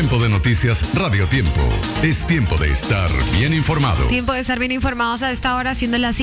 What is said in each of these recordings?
Tiempo de noticias Radio Tiempo. Es tiempo de estar bien informado. Tiempo de estar bien informados a esta hora, siendo las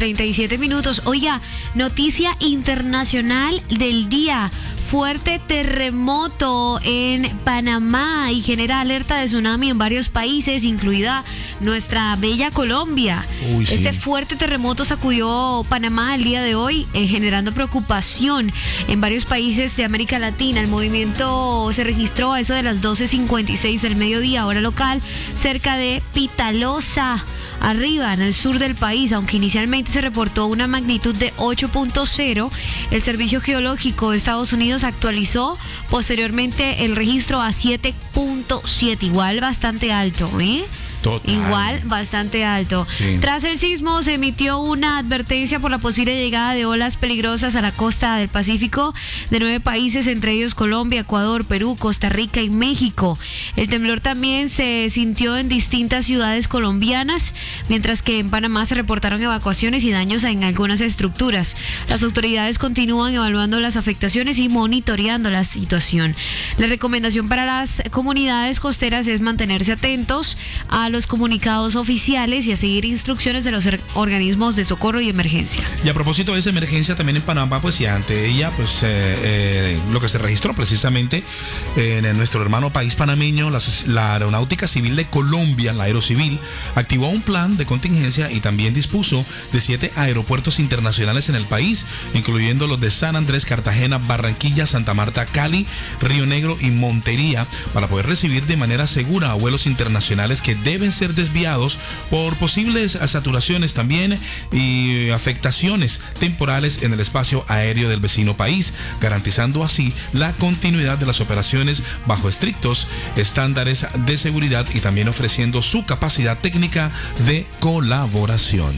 5:37. Oiga, noticia internacional del día. Fuerte terremoto en Panamá y genera alerta de tsunami en varios países, incluida nuestra bella Colombia. Uy, sí. Este fuerte terremoto sacudió Panamá el día de hoy, generando preocupación en varios países de América Latina. El movimiento se registró a eso de las 12:56 del mediodía, hora local, cerca de Pitalosa, arriba en el sur del país. Aunque inicialmente se reportó una magnitud de 8.0, el Servicio Geológico de Estados Unidos actualizó posteriormente el registro a 7.7, igual bastante alto, ¿eh? Total. Igual bastante alto. Sí. Tras el sismo se emitió una advertencia por la posible llegada de olas peligrosas a la costa del Pacífico de 9 países, entre ellos Colombia, Ecuador, Perú, Costa Rica y México. El temblor también se sintió en distintas ciudades colombianas, mientras que en Panamá se reportaron evacuaciones y daños en algunas estructuras. Las autoridades continúan evaluando las afectaciones y monitoreando la situación. La recomendación para las comunidades costeras es mantenerse atentos a los comunicados oficiales y a seguir instrucciones de los organismos de socorro y emergencia. Y a propósito de esa emergencia también en Panamá, pues y ante ella, pues lo que se registró precisamente en nuestro hermano país panameño, la Aeronáutica Civil de Colombia, la Aerocivil, activó un plan de contingencia y también dispuso de 7 aeropuertos internacionales en el país, incluyendo los de San Andrés, Cartagena, Barranquilla, Santa Marta, Cali, Río Negro y Montería, para poder recibir de manera segura a vuelos internacionales que deben ser desviados por posibles saturaciones también y afectaciones temporales en el espacio aéreo del vecino país, garantizando así la continuidad de las operaciones bajo estrictos estándares de seguridad y también ofreciendo su capacidad técnica de colaboración.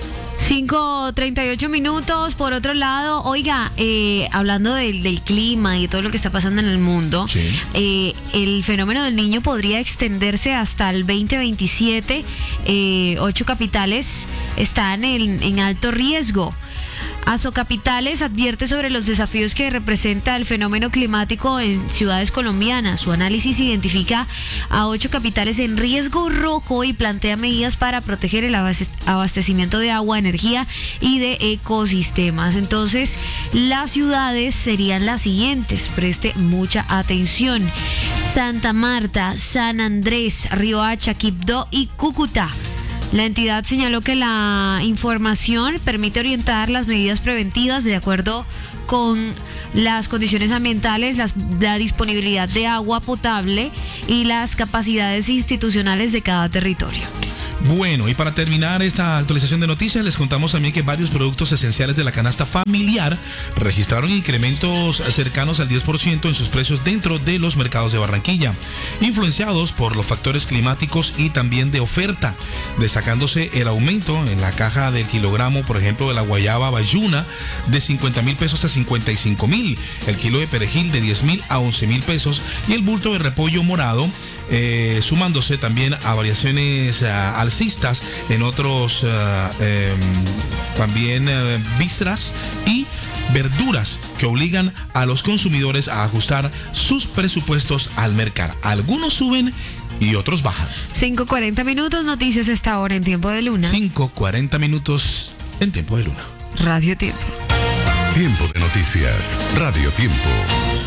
5:38. Por otro lado, oiga, hablando del clima y todo lo que está pasando en el mundo, Sí. El fenómeno del Niño podría extenderse hasta el 2027. 8 capitales están en alto riesgo. Asocapitales advierte sobre los desafíos que representa el fenómeno climático en ciudades colombianas. Su análisis identifica a 8 capitales en riesgo rojo y plantea medidas para proteger el abastecimiento de agua, energía y de ecosistemas. Entonces, las ciudades serían las siguientes. Preste mucha atención: Santa Marta, San Andrés, Riohacha, Quibdó y Cúcuta. La entidad señaló que la información permite orientar las medidas preventivas de acuerdo con las condiciones ambientales, la disponibilidad de agua potable y las capacidades institucionales de cada territorio. Bueno, y para terminar esta actualización de noticias, les contamos también que varios productos esenciales de la canasta familiar registraron incrementos cercanos al 10% en sus precios dentro de los mercados de Barranquilla, influenciados por los factores climáticos y también de oferta, destacándose el aumento en la caja del kilogramo, por ejemplo, de la guayaba bayuna de 50.000 pesos a 55.000, el kilo de perejil de 10.000 a 11.000 pesos y el bulto de repollo morado, sumándose también a variaciones alcistas en otros también vísceras y verduras que obligan a los consumidores a ajustar sus presupuestos al mercado. Algunos suben y otros bajan. 5:40. Noticias a esta hora en Tiempo de Luna. 5:40 en Tiempo de Luna. Radio Tiempo. Tiempo de noticias Radio Tiempo.